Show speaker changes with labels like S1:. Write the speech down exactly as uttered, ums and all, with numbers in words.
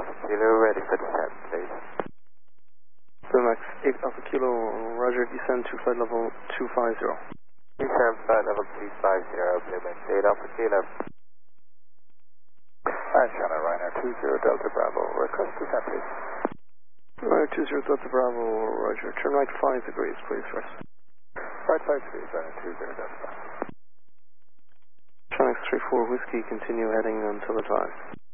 S1: Alpha Kilo, ready for descent, please.
S2: Max eight Alpha Kilo, roger, descend to flight level two five zero.
S1: Descend flight level two five zero, Max eight Alpha Kilo. Hi, Channel Ryanair two zero Delta Bravo, request descent, please.
S2: Ryanair two zero Delta Bravo, roger, turn right five degrees, please, first.
S1: Right five degrees, Ryanair two zero Delta Bravo.
S2: Tronics three four Whiskey, continue heading until advised.